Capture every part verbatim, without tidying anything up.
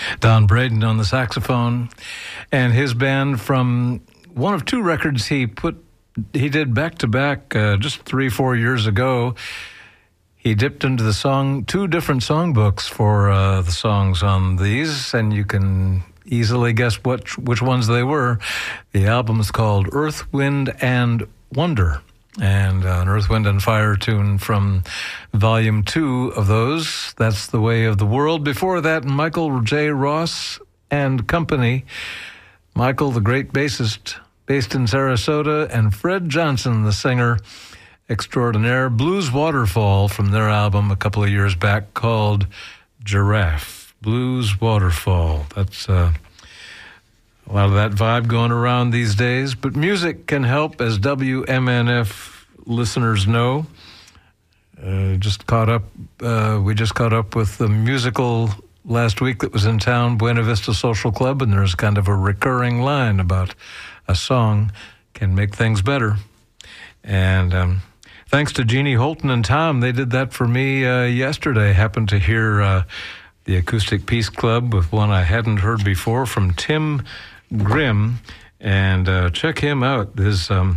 Don Braden on the saxophone, and his band from one of two records he put he did back to back uh, just three four years ago. He dipped into the song two different songbooks for uh, the songs on these, and you can easily guess what which ones they were. The album is called Earth, Wind, and Wonder, and uh, an Earth, Wind, and Fire tune from volume two of those. That's The Way of the World. Before that, Michael J. Ross and Company. Michael, the great bassist, based in Sarasota, and Fred Johnson, the singer extraordinaire. Blues Waterfall from their album a couple of years back called Giraffe. Blues Waterfall. That's uh, a lot of that vibe going around these days. But music can help, as W M N F listeners know. Uh, just caught up. Uh, we just caught up with the musical last week that was in town, Buena Vista Social Club, and there's kind of a recurring line about a song can make things better. And um, thanks to Jeannie Holton and Tom, they did that for me uh, yesterday. Happened to hear uh, the Acoustic Peace Club with one I hadn't heard before from Tim Grimm, and uh, check him out. His um,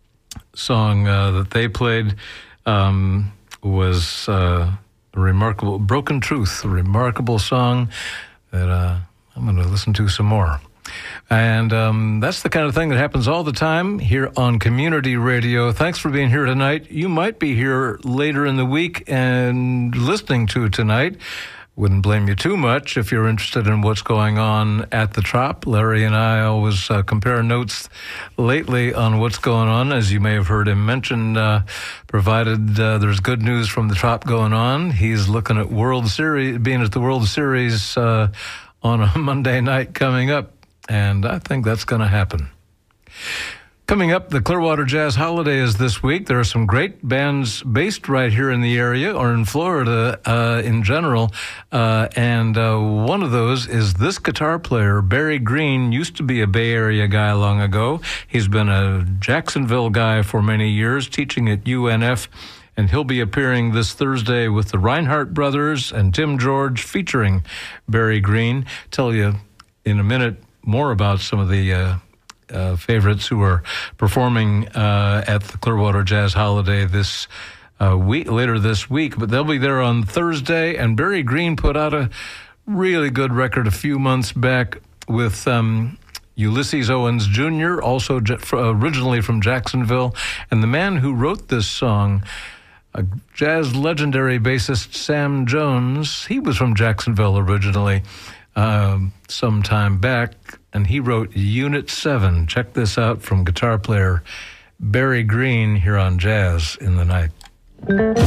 song uh, that they played um, was uh, a remarkable, Broken Truth, a remarkable song that uh, I'm going to listen to some more. And um, that's the kind of thing that happens all the time here on Community Radio. Thanks for being here tonight. You might be here later in the week and listening to tonight. Wouldn't blame you too much if you're interested in what's going on at the Trop. Larry and I always uh, compare notes lately on what's going on, as you may have heard him mention. Uh, provided uh, there's good news from the Trop going on, he's looking at World Series, being at the World Series uh, on a Monday night coming up, and I think that's going to happen. Coming up, the Clearwater Jazz Holiday is this week. There are some great bands based right here in the area or in Florida uh, in general. Uh, and uh, one of those is this guitar player, Barry Green, used to be a Bay Area guy long ago. He's been a Jacksonville guy for many years, teaching at U N F. And he'll be appearing this Thursday with the Reinhardt Brothers and Tim George featuring Barry Green. Tell you in a minute more about some of the uh, Uh, favorites who are performing uh, at the Clearwater Jazz Holiday this uh, week, later this week, but they'll be there on Thursday. And Barry Green put out a really good record a few months back with um, Ulysses Owens Junior, also j- originally from Jacksonville. And the man who wrote this song, a jazz legendary bassist, Sam Jones, he was from Jacksonville originally. Um, some time back, and he wrote Unit seven. Check this out from guitar player Barry Green here on Jazz in the Night.